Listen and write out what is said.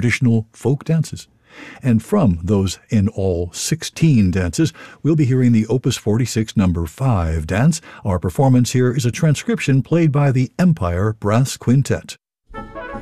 traditional folk dances. And from those in all 16 dances, we'll be hearing the Opus 46 No. 5 dance. Our performance here is a transcription played by the Empire Brass Quintet.